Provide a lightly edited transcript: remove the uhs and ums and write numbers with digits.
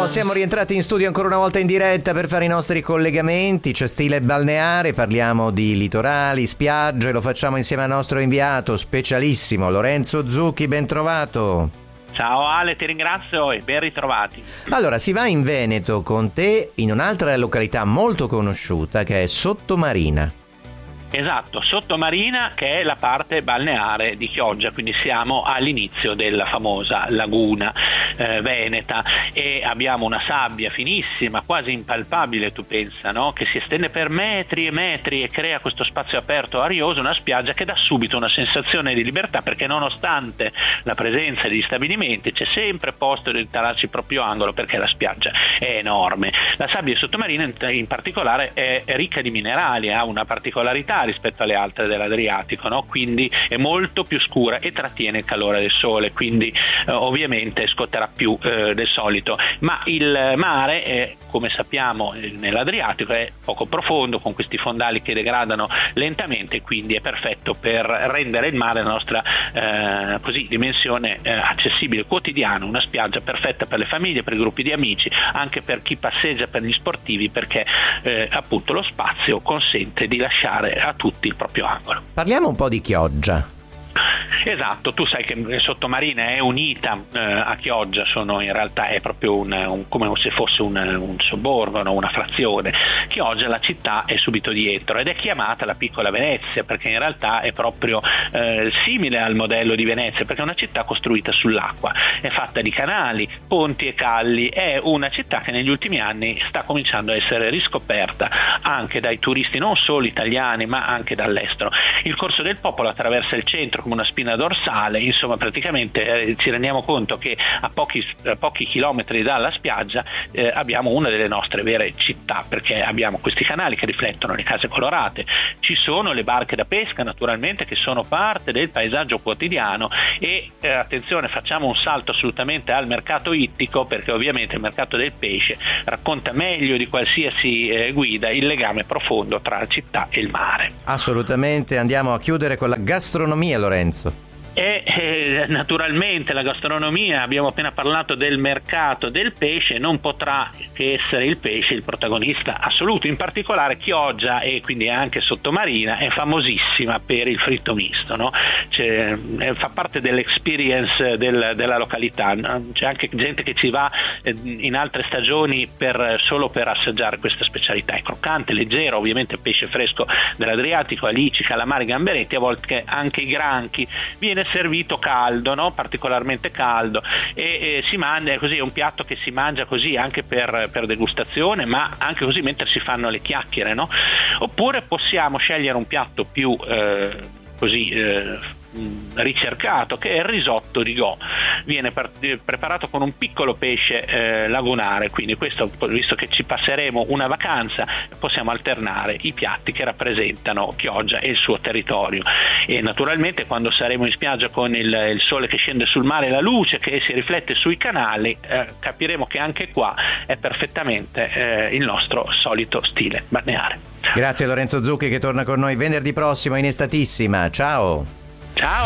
siamo rientrati in studio ancora una volta in diretta per fare i nostri collegamenti. C'è stile balneare, parliamo di litorali, spiagge, lo facciamo insieme al nostro inviato specialissimo Lorenzo Zucchi, ben trovato. Ciao Ale, ti ringrazio e ben ritrovati. Allora, si va in Veneto con te in un'altra località molto conosciuta che è Sottomarina. Esatto, Sottomarina, che è la parte balneare di Chioggia, quindi siamo all'inizio della famosa laguna veneta, e abbiamo una sabbia finissima, quasi impalpabile, tu pensa, no? Che si estende per metri e metri e crea questo spazio aperto arioso, una spiaggia che dà subito una sensazione di libertà, perché nonostante la presenza di stabilimenti c'è sempre posto di instalarci il proprio angolo, perché la spiaggia è enorme. La sabbia di Sottomarina in particolare è ricca di minerali, ha una particolarità rispetto alle altre dell'Adriatico, no? Quindi è molto più scura e trattiene il calore del sole, quindi ovviamente scotterà più del solito, ma il mare come sappiamo nell'Adriatico è poco profondo, con questi fondali che degradano lentamente, quindi è perfetto per rendere il mare la nostra dimensione accessibile quotidiana, una spiaggia perfetta per le famiglie, per i gruppi di amici, anche per chi passeggia, per gli sportivi, perché appunto lo spazio consente di lasciare a tutti il proprio angolo. Parliamo un po' di Chioggia. Esatto, tu sai che Sottomarina è unita a Chioggia, in realtà è proprio come se fosse un sobborgo, no? Una frazione. Chioggia, la città, è subito dietro ed è chiamata la piccola Venezia, perché in realtà è proprio simile al modello di Venezia, perché è una città costruita sull'acqua, è fatta di canali, ponti e calli, è una città che negli ultimi anni sta cominciando a essere riscoperta anche dai turisti non solo italiani ma anche dall'estero. Il Corso del Popolo attraversa il centro come una spina dorsale, insomma praticamente ci rendiamo conto che a pochi chilometri dalla spiaggia abbiamo una delle nostre vere città, perché abbiamo questi canali che riflettono le case colorate, ci sono le barche da pesca naturalmente che sono parte del paesaggio quotidiano e attenzione, facciamo un salto assolutamente al mercato ittico, perché ovviamente il mercato del pesce racconta meglio di qualsiasi guida il legame profondo tra la città e il mare. Assolutamente, andiamo a chiudere con la gastronomia, Lorenzo. E naturalmente la gastronomia, abbiamo appena parlato del mercato del pesce, non potrà che essere il pesce il protagonista assoluto. In particolare Chioggia, e quindi anche Sottomarina, è famosissima per il fritto misto, no? Fa parte dell'experience della località, no? C'è anche gente che ci va in altre stagioni solo per assaggiare questa specialità. È croccante, leggero, ovviamente pesce fresco dell'Adriatico, alici, calamari, gamberetti, a volte anche i granchi. Viene servito caldo, no? Particolarmente caldo, e si mangia così, è un piatto che si mangia così anche per degustazione, ma anche così mentre si fanno le chiacchiere, no? Oppure possiamo scegliere un piatto più ricercato, che è il risotto di Go. Viene preparato con un piccolo pesce lagunare, quindi questo, visto che ci passeremo una vacanza, possiamo alternare i piatti che rappresentano Chioggia e il suo territorio. E naturalmente quando saremo in spiaggia con il sole che scende sul mare e la luce che si riflette sui canali, capiremo che anche qua è perfettamente il nostro solito stile balneare. Grazie Lorenzo Zucchi, che torna con noi venerdì prossimo in Estatissima. Ciao. Ciao.